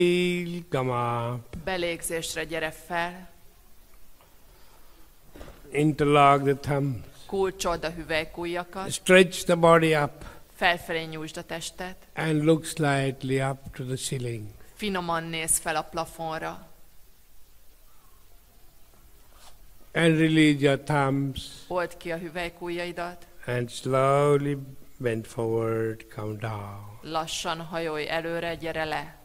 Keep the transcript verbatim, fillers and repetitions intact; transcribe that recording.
Come up. Belégzésre gyere fel. Interlock the thumbs. Kulcsold a hüvelykujjakat. Stretch the body up. Felfelé nyújtsd a testet. And look slightly up to the ceiling. Finoman néz fel a plafonra. And release your thumbs. Old ki a hüvelykujjaidat. And slowly bend forward, come down. Lassan hajolj előre, gyere le.